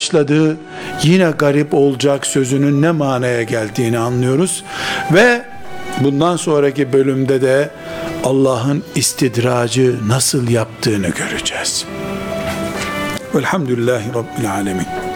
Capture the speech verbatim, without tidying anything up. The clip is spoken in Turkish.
başladı, yine garip olacak sözünün ne manaya geldiğini anlıyoruz. Ve bundan sonraki bölümde de Allah'ın istidracı nasıl yaptığını göreceğiz. Velhamdülillahi Rabbil Alemin.